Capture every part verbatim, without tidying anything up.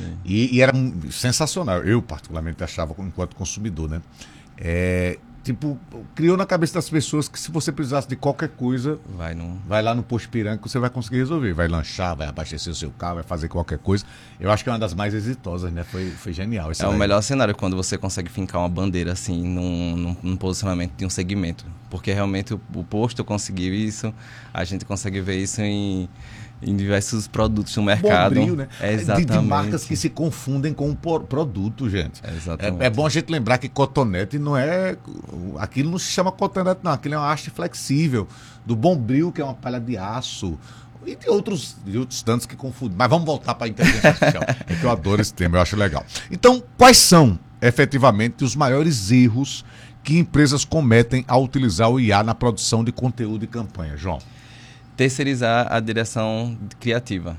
E, e era sensacional. Eu, particularmente, achava, enquanto consumidor, né? É, tipo, criou na cabeça das pessoas que se você precisasse de qualquer coisa, vai, no... vai lá no posto Piranga que você vai conseguir resolver. Vai lanchar, vai abastecer o seu carro, vai fazer qualquer coisa. Eu acho que é uma das mais exitosas, né? Foi, foi genial. É o melhor cenário quando você consegue fincar uma bandeira assim num, num, num posicionamento de um segmento. Porque realmente o, o posto conseguiu isso, a gente consegue ver isso em, em diversos produtos no mercado. Bombril, né? É exatamente. De, de marcas que se confundem com o produto, gente. É, exatamente. É, é bom a gente lembrar que cotonete não é... Aquilo não se chama cotonete, não. Aquilo é uma haste flexível. Do Bombril, que é uma palha de aço. E de outros, de outros tantos que confundem. Mas vamos voltar para a inteligência artificial. É que eu adoro esse tema, eu acho legal. Então, quais são, efetivamente, os maiores erros que empresas cometem ao utilizar o I A na produção de conteúdo e campanha, João? Terceirizar a direção criativa.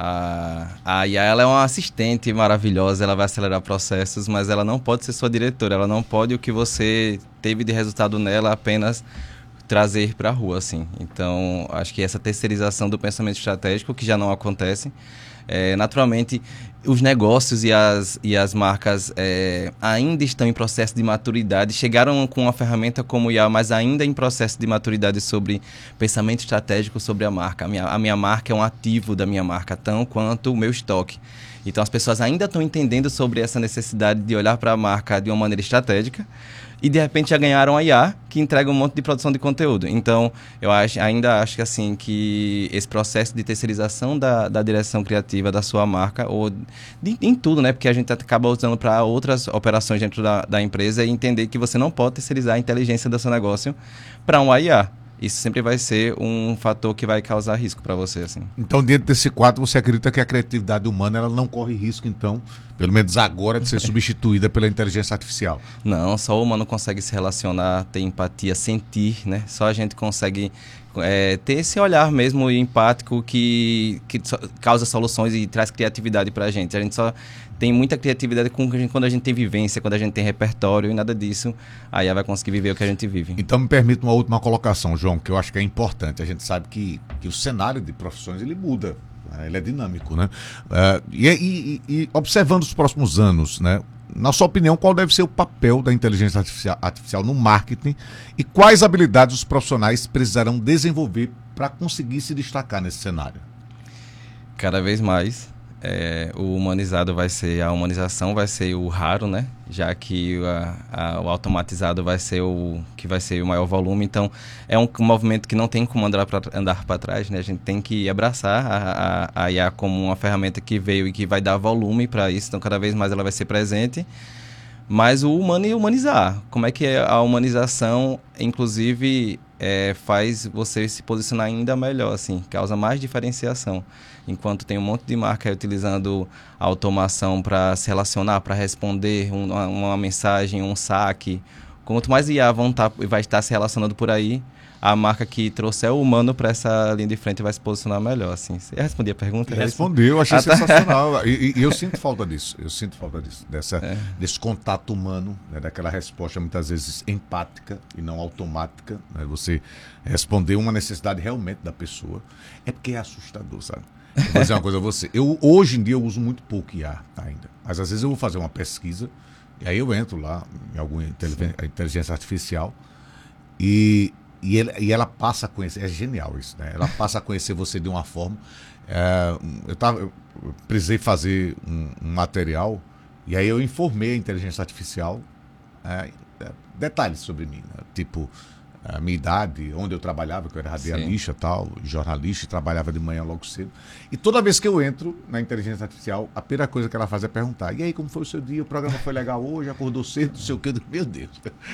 A, a I A ela é uma assistente maravilhosa, ela vai acelerar processos, mas ela não pode ser sua diretora, ela não pode o que você teve de resultado nela apenas trazer para a rua, assim. Então, acho que essa terceirização do pensamento estratégico, que já não acontece, é, naturalmente, os negócios e as, e as marcas é, ainda estão em processo de maturidade, chegaram com uma ferramenta como o I A, mas ainda em processo de maturidade sobre pensamento estratégico sobre a marca. A minha, a minha marca é um ativo da minha marca, tão quanto o meu estoque. Então, as pessoas ainda estão entendendo sobre essa necessidade de olhar para a marca de uma maneira estratégica, e de repente já ganharam a I A, que entrega um monte de produção de conteúdo. Então, eu acho, ainda acho que, assim, que esse processo de terceirização da, da direção criativa da sua marca, ou de, em tudo, né? Porque a gente acaba usando para outras operações dentro da, da empresa, e entender que você não pode terceirizar a inteligência do seu negócio para um I A. Isso sempre vai ser um fator que vai causar risco para você, assim. Então, dentro desse quadro, você acredita que a criatividade humana ela não corre risco, então, pelo menos agora, de ser substituída pela inteligência artificial? Não, só o humano consegue se relacionar, ter empatia, sentir, né? Só a gente consegue é, ter esse olhar mesmo empático que, que causa soluções e traz criatividade para a gente. A gente só tem muita criatividade quando a gente tem vivência, quando a gente tem repertório, e nada disso, aí ela vai conseguir viver o que a gente vive. Então me permita uma última colocação, João, que eu acho que é importante. A gente sabe que, que o cenário de profissões ele muda, né? Ele é dinâmico, né? Uh, e, e, e observando os próximos anos, né? Na sua opinião, qual deve ser o papel da inteligência artificial, artificial no marketing e quais habilidades os profissionais precisarão desenvolver para conseguir se destacar nesse cenário? Cada vez mais. É, o humanizado vai ser, a humanização vai ser o raro, né? Já que a, a, o automatizado vai ser o que vai ser o maior volume. Então, é um, um movimento que não tem como andar para andar para trás, né? A gente tem que abraçar a, a, a I A como uma ferramenta que veio e que vai dar volume para isso. Então, cada vez mais ela vai ser presente. Mas o humano e humanizar. Como é que é a humanização, inclusive, é, faz você se posicionar ainda melhor, assim, causa mais diferenciação. Enquanto tem um monte de marca utilizando a automação para se relacionar, para responder um, uma, uma mensagem, um saque. Quanto mais I A vão tá, vai estar se relacionando por aí, a marca que trouxer o humano para essa linha de frente vai se posicionar melhor. Assim. Você respondi a pergunta? Respondeu, achei ah, tá. sensacional. E, e eu sinto falta disso. Eu sinto falta disso, dessa, é. desse contato humano, né, daquela resposta muitas vezes empática e não automática. Né, você responder uma necessidade realmente da pessoa. É porque é assustador, sabe? Eu vou dizer uma coisa a você. Eu, hoje em dia eu uso muito pouco I A ainda. Mas às vezes eu vou fazer uma pesquisa e aí eu entro lá em alguma inteligência artificial e, e, ele, e ela passa a conhecer. É genial isso, né? Ela passa a conhecer você de uma forma. É, eu, tava, eu precisei fazer um, um material e aí eu informei a inteligência artificial é, detalhes sobre mim, né? Tipo a minha idade, onde eu trabalhava, que eu era radialista, tal, jornalista, e trabalhava de manhã logo cedo. E toda vez que eu entro na inteligência artificial, a primeira coisa que ela faz é perguntar: e aí, como foi o seu dia? O programa foi legal hoje? Acordou cedo? Não sei o quê. Meu Deus.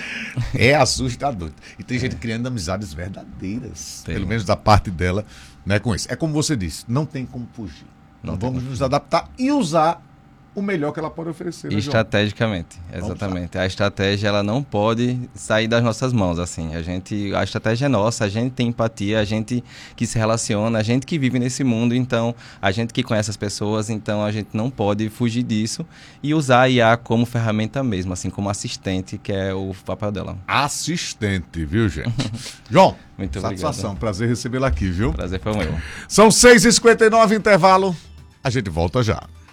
É assustador. E tem é. gente criando amizades verdadeiras, tem. Pelo menos da parte dela, né, com isso. É como você disse, não tem como fugir. Não, não vamos nos adaptar e usar o melhor que ela pode oferecer, né, estrategicamente, exatamente. A estratégia ela não pode sair das nossas mãos, assim. A gente, a estratégia é nossa, a gente tem empatia, a gente que se relaciona, a gente que vive nesse mundo, então a gente que conhece as pessoas, então a gente não pode fugir disso e usar a I A como ferramenta mesmo, assim, como assistente, que é o papel dela. Assistente, viu, gente? João, muito satisfação, obrigado. Prazer recebê-la aqui, viu? Prazer foi meu. São seis e cinquenta e nove, intervalo. A gente volta já.